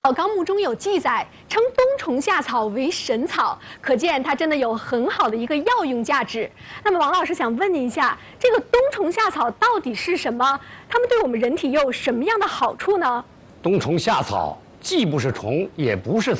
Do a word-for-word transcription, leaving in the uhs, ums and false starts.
《纲目》中有记载，称冬虫夏草为神草，可见它真的有很好的一个药用价值。那么，王老师想问您一下，这个冬虫夏草到底是什么？它们对我们人体又有什么样的好处呢？ 冬虫夏草既不是虫，也不是